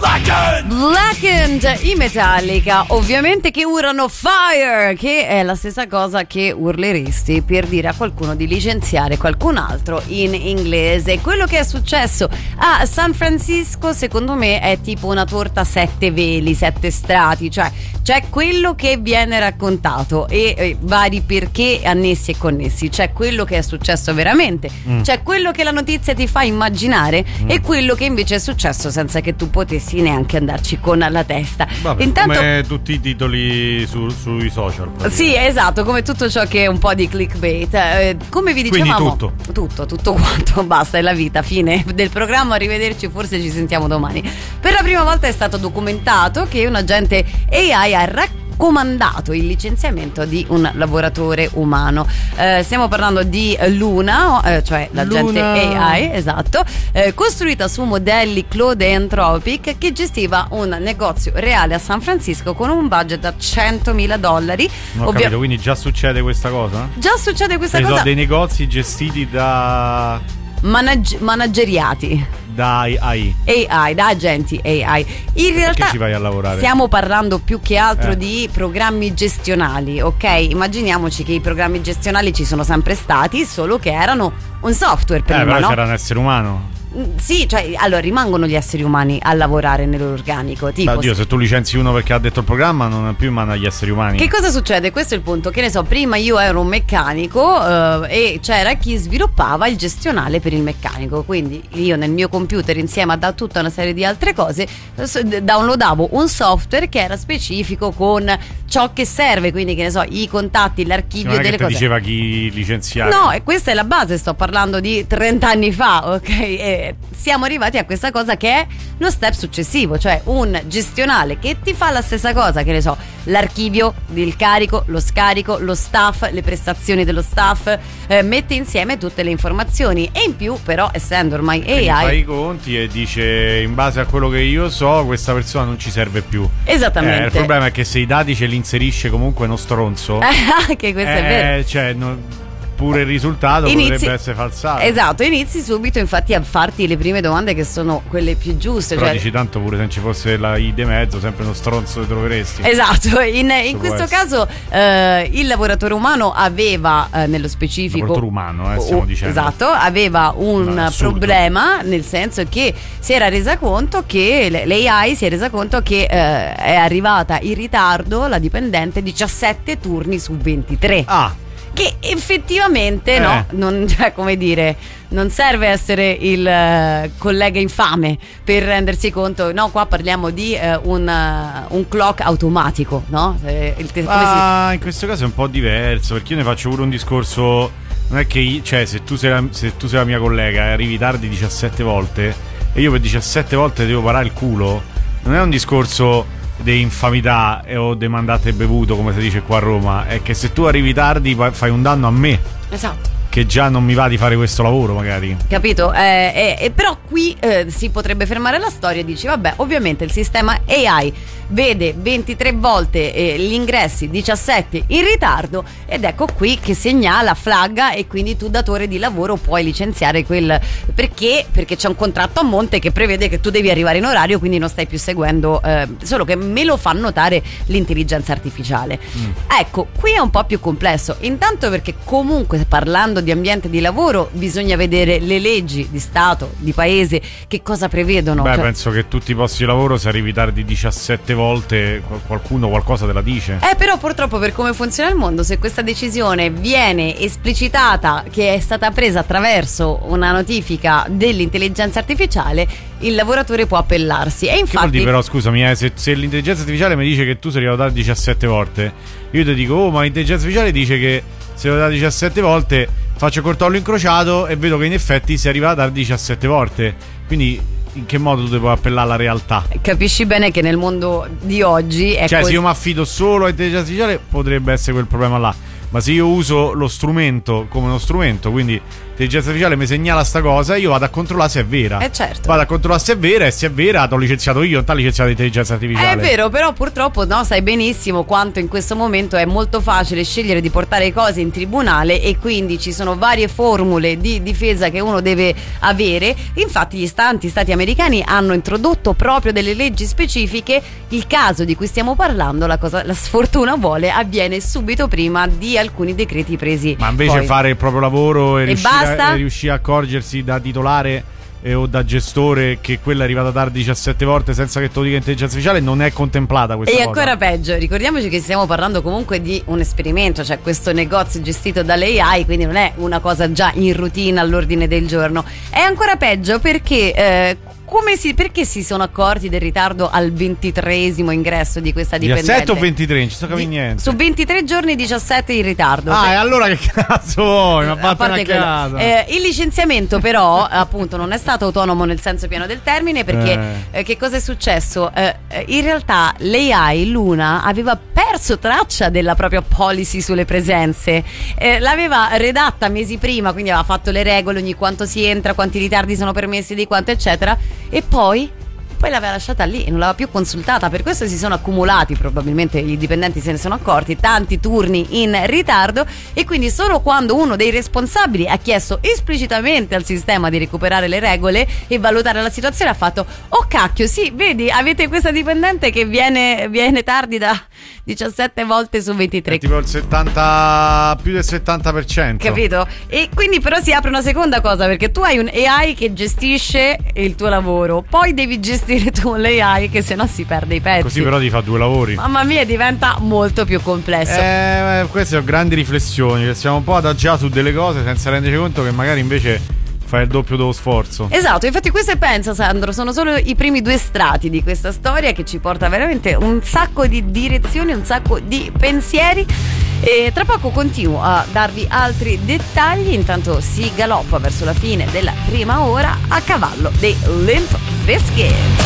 Blackened, i Metallica, ovviamente, che urlano fire, che è la stessa cosa che urleresti per dire a qualcuno di licenziare qualcun altro in inglese. Quello che è successo a San Francisco secondo me è tipo una torta a 7 veli, 7 strati, cioè c'è quello che viene raccontato e vari perché annessi e connessi, c'è quello che è successo veramente, c'è quello che la notizia ti fa immaginare e quello che invece è successo senza che tu potessi neanche andarci con la testa. Vabbè, intanto, come tutti i titoli sui social. sì, esatto, come tutto ciò che è un po' di clickbait. Come vi dicevamo, quindi tutto quanto, basta, è la vita, fine del programma, arrivederci, forse ci sentiamo domani. Per la prima volta è stato documentato che un agente AI ha raccomandato il licenziamento di un lavoratore umano. Stiamo parlando di Luna, cioè l'agente AI, esatto, costruita su modelli Claude e Anthropic, che gestiva un negozio reale a San Francisco con un budget da $100.000. Non ho capito, quindi già succede questa cosa? Già succede questa cosa. Sono dei negozi gestiti da manageriati da AI, da agenti AI. In realtà perché ci vai a lavorare? Stiamo parlando più che altro di programmi gestionali, ok? Immaginiamoci che i programmi gestionali ci sono sempre stati, solo che erano un software prima, però no? c'era un essere umano. Sì, cioè, allora rimangono gli esseri umani a lavorare nell'organico. Tipo, oddio, se tu licenzi uno perché ha detto il programma, non è più in mano agli esseri umani. Che cosa succede? Questo è il punto. Che ne so, prima io ero un meccanico e c'era chi sviluppava il gestionale per il meccanico. Quindi io nel mio computer, insieme a tutta una serie di altre cose, downloadavo un software che era specifico con ciò che serve. Quindi, che ne so, i contatti, l'archivio delle cose. Diceva chi licenziare. No, e questa è la base. Sto parlando di 30 anni fa, ok? Siamo arrivati a questa cosa che è lo step successivo, cioè un gestionale che ti fa la stessa cosa, che ne so, l'archivio, il carico, lo scarico, lo staff, le prestazioni dello staff, mette insieme tutte le informazioni e in più però, essendo ormai AI, fai i conti e dice in base a quello che io so questa persona non ci serve più. Esattamente. Il problema è che se i dati ce li inserisce comunque uno stronzo, anche questo è vero, cioè pure il risultato potrebbe essere falsato. Esatto, inizi subito infatti a farti le prime domande che sono quelle più giuste. Però cioè, dici tanto pure se non ci fosse la I di mezzo, sempre uno stronzo lo troveresti. Esatto, in questo caso il lavoratore umano aveva nello specifico lavoratore umano, stiamo dicendo. Esatto, aveva un problema, nel senso che si era resa conto che l'AI si è resa conto che è arrivata in ritardo la dipendente 17 turni su 23. Che effettivamente no, non, cioè, come dire, non serve essere il collega infame per rendersi conto. No, qua parliamo di un clock automatico, no? In questo caso è un po' diverso, perché io ne faccio pure un discorso. Non è che cioè, se tu sei la mia collega e arrivi tardi 17 volte e io per 17 volte devo parare il culo, non è un discorso di infamità o di mandate bevuto, come si dice qua a Roma, è che se tu arrivi tardi fai un danno a me. Esatto. Che già non mi va di fare questo lavoro, magari. Capito? Però qui si potrebbe fermare la storia e dici, vabbè, ovviamente il sistema AI vede 23 volte gli ingressi, 17 in ritardo, ed ecco qui che segnala, flagga, e quindi tu, datore di lavoro, puoi licenziare quel perché c'è un contratto a monte che prevede che tu devi arrivare in orario, quindi non stai più seguendo, solo che me lo fa notare l'intelligenza artificiale. Ecco, qui è un po' più complesso, intanto perché comunque, parlando di ambiente di lavoro, bisogna vedere le leggi di Stato, di paese, che cosa prevedono. Penso che tutti i posti di lavoro, se arrivi tardi 17 volte, qualcuno qualcosa te la dice. Però purtroppo, per come funziona il mondo, se questa decisione viene esplicitata che è stata presa attraverso una notifica dell'intelligenza artificiale, il lavoratore può appellarsi. E infatti, che vuol dire, però scusami, se l'intelligenza artificiale mi dice che tu sei arrivato tardi 17 volte, io ti dico, ma l'intelligenza artificiale dice che sei arrivato tardi 17 volte, faccio il controllo incrociato e vedo che in effetti sei arrivato tardi 17 volte. Quindi in che modo tu ti puoi appellare alla realtà? Capisci bene che nel mondo di oggi è se io mi affido solo all'intelligenza artificiale potrebbe essere quel problema là, ma se io uso lo strumento come uno strumento, quindi l'intelligenza artificiale mi segnala sta cosa, io vado a controllare se è vera. Certo. Vado a controllare se è vera, e se è vera t'ho licenziato io, non t'ha licenziato l'intelligenza artificiale. È vero, però purtroppo sai benissimo quanto in questo momento è molto facile scegliere di portare cose in tribunale, e quindi ci sono varie formule di difesa che uno deve avere. Infatti gli stati americani hanno introdotto proprio delle leggi specifiche. Il caso di cui stiamo parlando, la sfortuna vuole, avviene subito prima di alcuni decreti presi. Ma invece poi fare il proprio lavoro e riuscire a accorgersi da titolare o da gestore che quella è arrivata tardi 17 volte senza che te lo dica l'intelligenza artificiale non è contemplata questa cosa. E ancora peggio, ricordiamoci che stiamo parlando comunque di un esperimento, cioè questo negozio gestito dall'AI, quindi non è una cosa già in routine all'ordine del giorno. È ancora peggio perché perché si sono accorti del ritardo al 23esimo ingresso di questa dipendente? 17 o 23? Non ci sto capendo niente. Su 23 giorni 17 in ritardo. E allora che cazzo vuoi? Ma vattene a casa. Il licenziamento però appunto non è stato autonomo nel senso pieno del termine, perché che cosa è successo? In realtà l'AI Luna aveva perso traccia della propria policy sulle presenze, l'aveva redatta mesi prima, quindi aveva fatto le regole, ogni quanto si entra, quanti ritardi sono permessi, di quanto eccetera, e poi l'aveva lasciata lì e non l'aveva più consultata. Per questo si sono accumulati, probabilmente i dipendenti se ne sono accorti, tanti turni in ritardo, e quindi solo quando uno dei responsabili ha chiesto esplicitamente al sistema di recuperare le regole e valutare la situazione, ha fatto: oh cacchio, sì, vedi, avete questa dipendente che viene tardi da 17 volte su 23. È tipo il 70, più del 70%. Capito? E quindi però si apre una seconda cosa, perché tu hai un AI che gestisce il tuo lavoro, poi devi gestire tu l'AI, che se no si perde i pezzi. Così però ti fa due lavori. Mamma mia, diventa molto più complesso. Queste sono grandi riflessioni, che siamo un po' adagiati su delle cose senza renderci conto che magari invece fai il doppio dello sforzo. Esatto, infatti questo è, pensa Sandro, sono solo i primi 2 strati di questa storia che ci porta veramente un sacco di direzioni, un sacco di pensieri, e tra poco continuo a darvi altri dettagli. Intanto si galoppa verso la fine della prima ora a cavallo dei Limp Bizkit.